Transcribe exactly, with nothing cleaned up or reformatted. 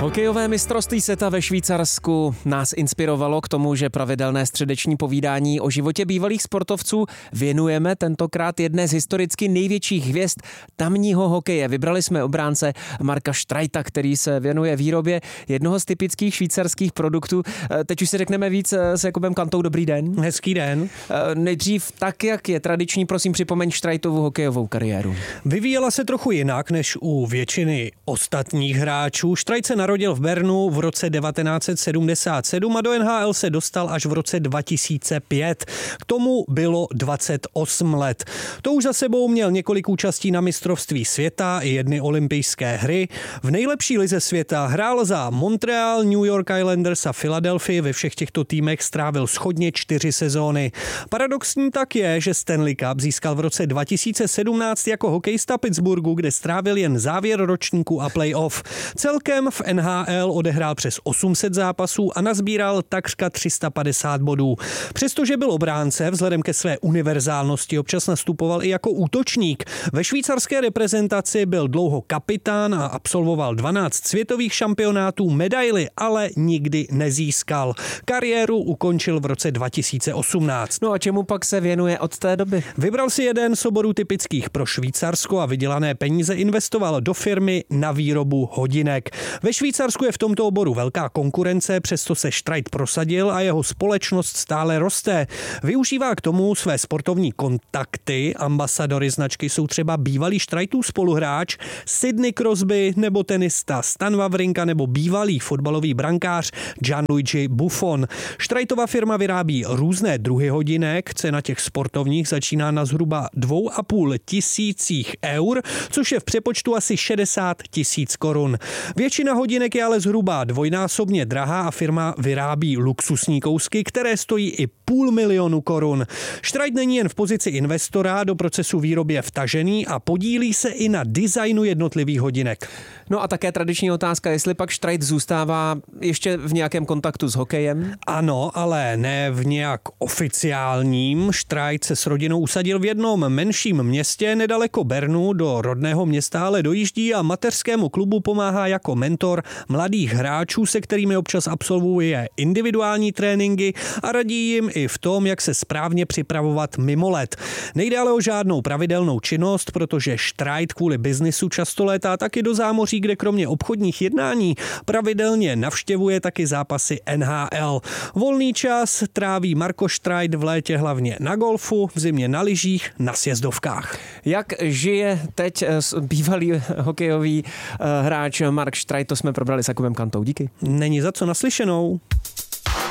Hokejové mistrovství světa ve Švýcarsku nás inspirovalo k tomu, že pravidelné středeční povídání o životě bývalých sportovců věnujeme tentokrát jedné z historicky největších hvězd tamního hokeje. Vybrali jsme obránce Marka Streita, který se věnuje výrobě jednoho z typických švýcarských produktů. Teď už si řekneme víc s Jakubem Kantou. Dobrý den. Hezký den. Nejdřív tak, jak je tradiční, prosím připomeň Streitovu hokejovou kariéru. Vyvíjela se trochu jinak než u většiny ostatních hráčů. Streit se narodil v Bernu v roce devatenáct set sedmdesát sedm a do N H L se dostal až v roce dva tisíce pět. K tomu bylo dvacet osm let. To už za sebou měl několik účastí na mistrovství světa i jedny olympijské hry. V nejlepší lize světa hrál za Montreal, New York Islanders a Philadelphia. Ve všech těchto týmech strávil shodně čtyři sezóny. Paradoxní tak je, že Stanley Cup získal v roce dva tisíce sedmnáct jako hokejista Pittsburghu, kde strávil jen závěr ročníku a playoff. Celkem v N H L odehrál přes osm set zápasů a nazbíral takřka tři sta padesát bodů. Přestože byl obránce, vzhledem ke své univerzálnosti občas nastupoval i jako útočník. Ve švýcarské reprezentaci byl dlouho kapitán a absolvoval dvanáct světových šampionátů, medaily ale nikdy nezískal. Kariéru ukončil v roce dva tisíce osmnáct. No a čemu pak se věnuje od té doby? Vybral si jeden z oborů typických pro Švýcarsko a vydělané peníze investoval do firmy na výrobu hodinek. Ve Švýcarsku je v tomto oboru velká konkurence, přesto se Streit prosadil a jeho společnost stále roste. Využívá k tomu své sportovní kontakty. Ambasadory značky jsou třeba bývalý Streitův spoluhráč Sidney Crosby nebo tenista Stan Wawrinka nebo bývalý fotbalový brankář Gianluigi Buffon. Streitova firma vyrábí různé druhy hodinek, cena těch sportovních začíná na zhruba dvou a půl tisících eur, což je v přepočtu asi šedesát tisíc korun. Většina hodinek je ale zhruba dvojnásobně drahá a firma vyrábí luxusní kousky, které stojí i půl milionu korun. Streit není jen v pozici investora, do procesu výroby je vtažený a podílí se i na designu jednotlivých hodinek. No a také tradiční otázka, jestli pak Streit zůstává ještě v nějakém kontaktu s hokejem? Ano, ale ne v nějak oficiálním. Streit se s rodinou usadil v jednom menším městě nedaleko Bernu, do rodného města ale dojíždí a mateřskému klubu pomáhá jako mentor mladých hráčů, se kterými občas absolvuje individuální tréninky a radí jim i v tom, jak se správně připravovat mimo let. Nejde ale o žádnou pravidelnou činnost, protože Streit kvůli biznisu často létá taky do zámoří, kde kromě obchodních jednání pravidelně navštěvuje taky zápasy N H L. Volný čas tráví Marko Streit v létě hlavně na golfu, v zimě na lyžích, na sjezdovkách. Jak žije teď bývalý hokejový hráč Mark Streit, to jsme probrali s Jakubem Kantou. Díky. Není za co, naslyšenou.